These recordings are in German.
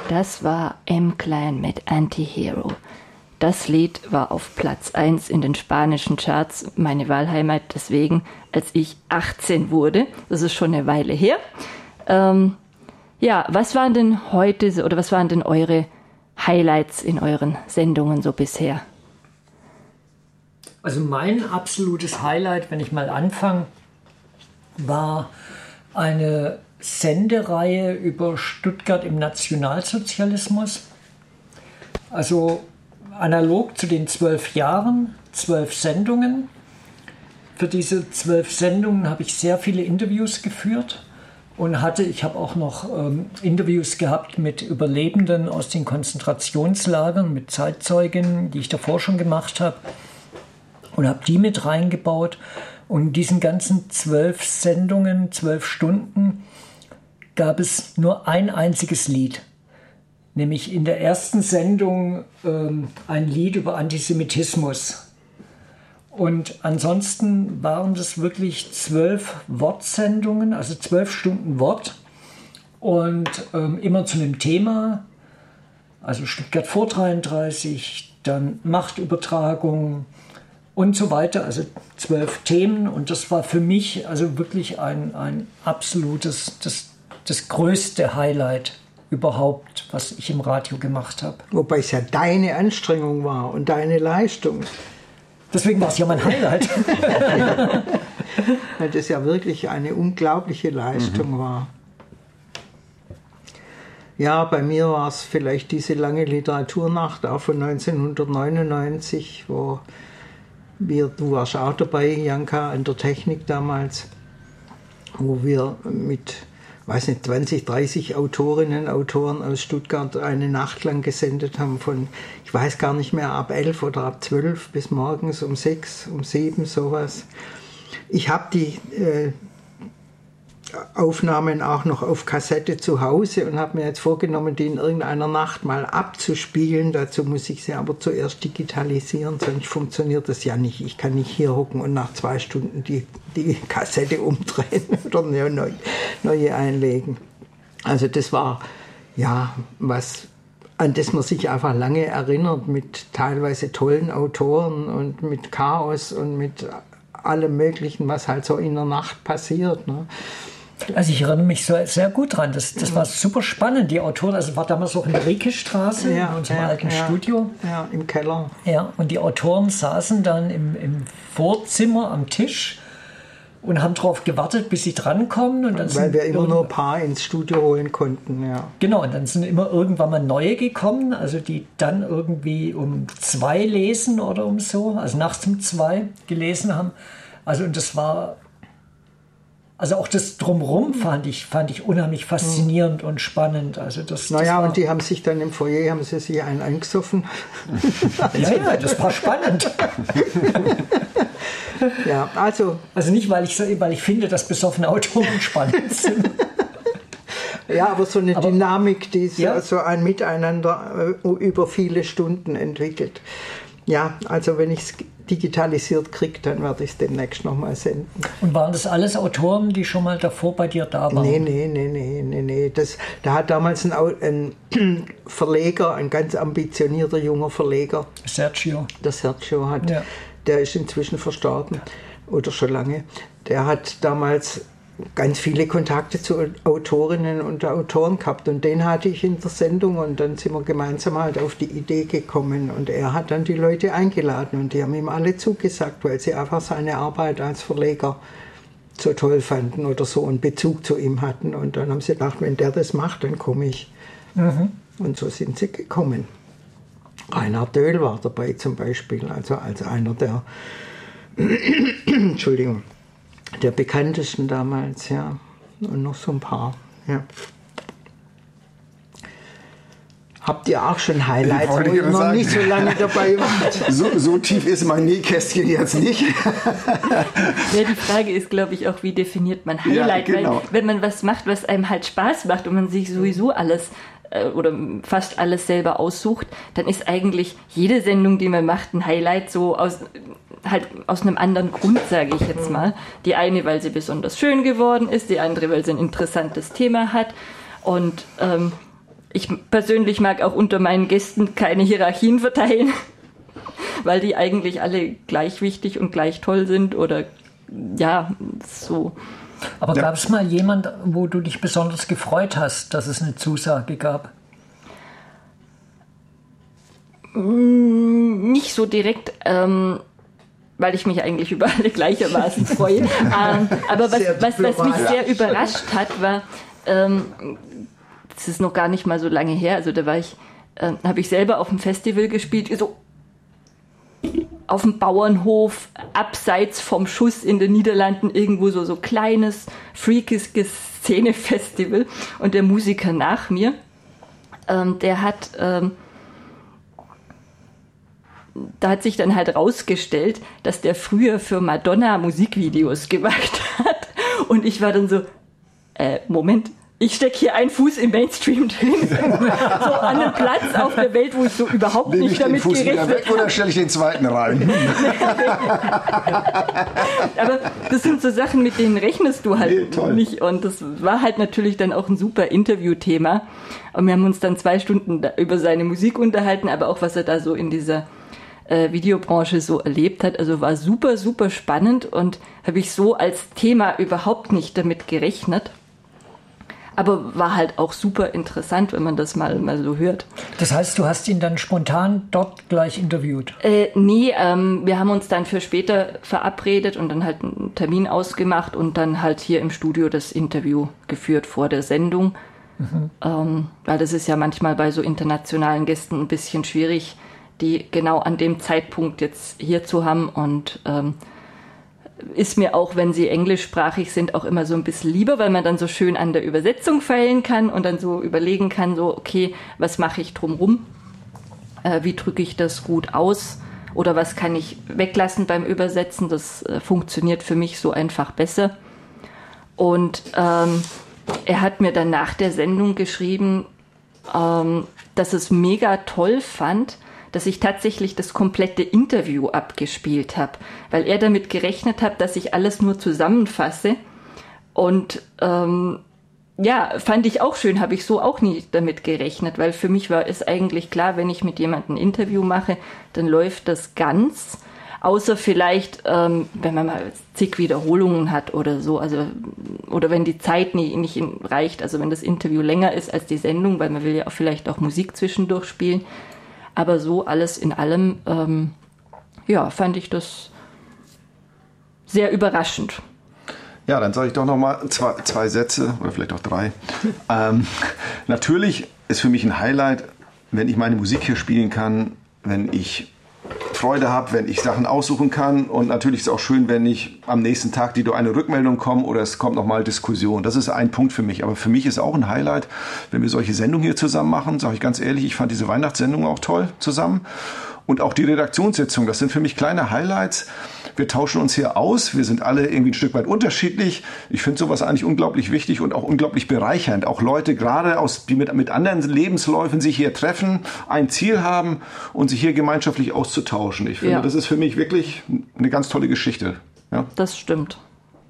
Das war M-Clan mit Anti-Hero. Das Lied war auf Platz 1 in den spanischen Charts, meine Wahlheimat deswegen, als ich 18 wurde. Das ist schon eine Weile her. Was waren denn heute oder was waren denn eure Highlights in euren Sendungen so bisher? Also mein absolutes Highlight, wenn ich mal anfange, war eine Sendereihe über Stuttgart im Nationalsozialismus. Also analog zu den 12 Jahren, 12 Sendungen. Für diese 12 Sendungen habe ich sehr viele Interviews geführt und ich habe auch noch Interviews gehabt mit Überlebenden aus den Konzentrationslagern, mit Zeitzeugen, die ich davor schon gemacht habe, und habe die mit reingebaut. Und in diesen ganzen 12 Sendungen, 12 Stunden, gab es nur ein einziges Lied. Nämlich in der ersten Sendung ein Lied über Antisemitismus. Und ansonsten waren das wirklich 12 Wortsendungen, also 12 Stunden Wort. Und immer zu einem Thema, also Stuttgart vor 33, dann Machtübertragung und so weiter, also 12 Themen. Und das war für mich also wirklich ein absolutes, das größte Highlight überhaupt, was ich im Radio gemacht habe. Wobei es ja deine Anstrengung war und deine Leistung. Deswegen war es ja mein Highlight. Weil das ja wirklich eine unglaubliche Leistung war. Ja, bei mir war es vielleicht diese lange Literaturnacht, auch von 1999, wo du warst auch dabei, Janka, an der Technik damals, wo wir mit 20, 30 Autorinnen, Autoren aus Stuttgart eine Nacht lang gesendet haben von, ich weiß gar nicht mehr, ab 11 oder ab 12 bis morgens um 6, um 7, sowas. Ich habe die Aufnahmen auch noch auf Kassette zu Hause und habe mir jetzt vorgenommen, die in irgendeiner Nacht mal abzuspielen. Dazu muss ich sie aber zuerst digitalisieren, sonst funktioniert das ja nicht. Ich kann nicht hier hocken und nach 2 Stunden die Kassette umdrehen oder neue einlegen. Also das war ja was, an das man sich einfach lange erinnert, mit teilweise tollen Autoren und mit Chaos und mit allem Möglichen, was halt so in der Nacht passiert, ne? Also ich erinnere mich sehr gut dran. Das war super spannend. Die Autoren, also war damals auch in der Riekestraße, in unserem alten Studio. Ja, im Keller. Ja, und die Autoren saßen dann im Vorzimmer am Tisch und haben darauf gewartet, bis sie drankommen. Und dann weil wir immer nur ein paar ins Studio holen konnten, ja. Genau, und dann sind immer irgendwann mal neue gekommen, also die dann irgendwie um 2 lesen oder um so, also nachts um 2 gelesen haben. Also und das war... Also auch das Drumherum fand ich unheimlich faszinierend und spannend. Also und die haben sich dann im Foyer, haben sie sich einen eingesoffen. Ja, das war spannend. Ja, also nicht, weil ich finde, dass besoffene Autoren spannend sind. Ja, aber so eine Dynamik, die so ein Miteinander über viele Stunden entwickelt. Ja, also wenn ich es digitalisiert kriege, dann werde ich es demnächst nochmal senden. Und waren das alles Autoren, die schon mal davor bei dir da waren? Nee. Da hat damals ein Verleger, ein ganz ambitionierter junger Verleger, der Sergio der ist inzwischen verstorben oder schon lange. Der hat damals ganz viele Kontakte zu Autorinnen und Autoren gehabt und den hatte ich in der Sendung und dann sind wir gemeinsam halt auf die Idee gekommen und er hat dann die Leute eingeladen und die haben ihm alle zugesagt, weil sie einfach seine Arbeit als Verleger so toll fanden oder so einen Bezug zu ihm hatten und dann haben sie gedacht, wenn der das macht, dann komme ich. Und so sind sie gekommen. Reinhard Döhl war dabei zum Beispiel, also als einer der Entschuldigung, der bekanntesten damals, ja. Und noch so ein paar, ja. Habt ihr auch schon Highlights, wo ihr noch nicht so lange dabei wart? So tief ist mein Nähkästchen jetzt nicht. Ja, die Frage ist, glaube ich, auch, wie definiert man Highlight? Ja, genau. Weil wenn man was macht, was einem halt Spaß macht und man sich sowieso alles oder fast alles selber aussucht, dann ist eigentlich jede Sendung, die man macht, ein Highlight so aus einem anderen Grund, sage ich jetzt mal. Die eine, weil sie besonders schön geworden ist, die andere, weil sie ein interessantes Thema hat. Und ich persönlich mag auch unter meinen Gästen keine Hierarchien verteilen, weil die eigentlich alle gleich wichtig und gleich toll sind oder ja, so. Aber gab es mal jemand, wo du dich besonders gefreut hast, dass es eine Zusage gab? Nicht so direkt, weil ich mich eigentlich über alle gleichermaßen freue. Aber was mich sehr überrascht hat, war, das ist noch gar nicht mal so lange her, also da habe ich selber auf dem Festival gespielt, so auf dem Bauernhof, abseits vom Schuss in den Niederlanden, irgendwo so kleines, freakiges Szene-Festival. Und der Musiker nach mir, der hat, da hat sich dann halt rausgestellt, dass der früher für Madonna Musikvideos gemacht hat. Und ich war dann so, Moment, ich stecke hier einen Fuß im Mainstream drin, so an einem Platz auf der Welt, wo ich so überhaupt nicht damit gerechnet habe. Oder stelle ich den zweiten rein? Aber das sind so Sachen, mit denen rechnest du halt nicht. Und das war halt natürlich dann auch ein super Interviewthema. Und wir haben uns dann 2 Stunden über seine Musik unterhalten, aber auch was er da so in dieser Videobranche so erlebt hat. Also war super, super spannend und habe ich so als Thema überhaupt nicht damit gerechnet. Aber war halt auch super interessant, wenn man das mal so hört. Das heißt, du hast ihn dann spontan dort gleich interviewt? Nee, wir haben uns dann für später verabredet und dann halt einen Termin ausgemacht und dann halt hier im Studio das Interview geführt vor der Sendung. Weil das ist ja manchmal bei so internationalen Gästen ein bisschen schwierig, die genau an dem Zeitpunkt jetzt hier zu haben und ist mir auch, wenn sie englischsprachig sind, auch immer so ein bisschen lieber, weil man dann so schön an der Übersetzung feilen kann und dann so überlegen kann, so okay, was mache ich drumrum? Wie drücke ich das gut aus? Oder was kann ich weglassen beim Übersetzen? Das funktioniert für mich so einfach besser. Und er hat mir dann nach der Sendung geschrieben, dass es mega toll fand, dass ich tatsächlich das komplette Interview abgespielt habe, weil er damit gerechnet hat, dass ich alles nur zusammenfasse. Und ja, fand ich auch schön, habe ich so auch nie damit gerechnet, weil für mich war es eigentlich klar, wenn ich mit jemandem ein Interview mache, dann läuft das ganz, außer vielleicht, wenn man mal zig Wiederholungen hat oder so, also oder wenn die Zeit nicht reicht, also wenn das Interview länger ist als die Sendung, weil man will ja auch vielleicht auch Musik zwischendurch spielen. Aber so alles in allem, ja, fand ich das sehr überraschend. Ja, dann sage ich doch noch mal zwei Sätze oder vielleicht auch 3. Natürlich ist für mich ein Highlight, wenn ich meine Musik hier spielen kann, wenn ich Freude habe, wenn ich Sachen aussuchen kann. Und natürlich ist es auch schön, wenn ich am nächsten Tag eine Rückmeldung kommt oder es kommt nochmal Diskussion. Das ist ein Punkt für mich. Aber für mich ist auch ein Highlight, wenn wir solche Sendungen hier zusammen machen. Sage ich ganz ehrlich, ich fand diese Weihnachtssendung auch toll zusammen. Und auch die Redaktionssitzung, das sind für mich kleine Highlights. Wir tauschen uns hier aus, wir sind alle irgendwie ein Stück weit unterschiedlich. Ich finde sowas eigentlich unglaublich wichtig und auch unglaublich bereichernd. Auch Leute, gerade die mit anderen Lebensläufen sich hier treffen, ein Ziel haben und sich hier gemeinschaftlich auszutauschen. Ich finde, das ist für mich wirklich eine ganz tolle Geschichte. Ja? Das stimmt.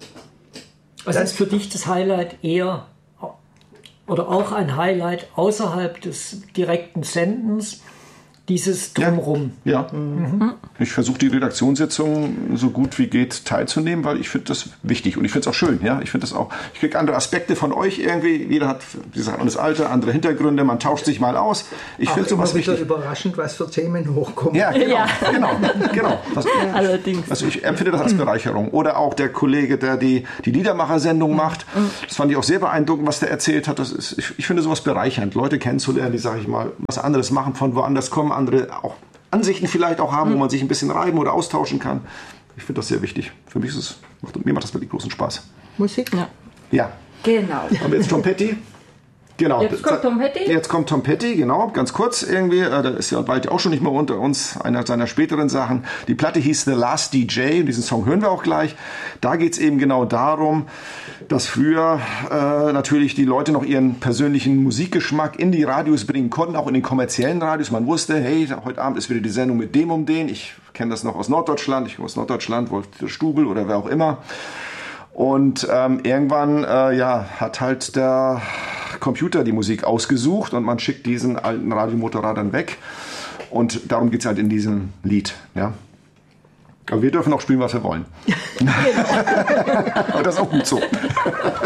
Was ist für dich das Highlight eher oder auch ein Highlight außerhalb des direkten Sendens? Dieses Drumherum. Ja. Ich versuche die Redaktionssitzung so gut wie geht teilzunehmen, weil ich finde das wichtig und ich finde es auch schön. Ja? Ich kriege andere Aspekte von euch irgendwie. Jeder hat, wie gesagt, das Alter, andere Hintergründe. Man tauscht sich mal aus. Ich finde sowas wichtig. Wieder überraschend, was für Themen hochkommen. Ja, genau. Allerdings. Also ich empfinde das als Bereicherung. Oder auch der Kollege, der die Liedermacher-Sendung macht. Das fand ich auch sehr beeindruckend, was der erzählt hat. Ich finde sowas bereichernd, Leute kennenzulernen, die, sage ich mal, was anderes machen, von woanders kommen, andere auch Ansichten vielleicht auch haben, wo man sich ein bisschen reiben oder austauschen kann. Ich finde das sehr wichtig. Für mich mir macht das wirklich großen Spaß. Musik? Ja. Genau. Haben wir jetzt Tom Petty? Genau. Jetzt kommt Tom Petty? Jetzt kommt Tom Petty, genau, ganz kurz irgendwie. Der ist ja bald auch schon nicht mehr unter uns, einer seiner späteren Sachen. Die Platte hieß The Last DJ und diesen Song hören wir auch gleich. Da geht es eben genau darum, dass früher natürlich die Leute noch ihren persönlichen Musikgeschmack in die Radios bringen konnten, auch in den kommerziellen Radios. Man wusste, hey, heute Abend ist wieder die Sendung mit dem um den. Ich kenne das noch aus Norddeutschland, Wolf Stubel oder wer auch immer. Und irgendwann hat halt der Computer die Musik ausgesucht und man schickt diesen alten Radiomotorradern weg. Und darum geht es halt in diesem Lied. Ja. Aber wir dürfen auch spielen, was wir wollen. Genau. Und das ist auch gut so.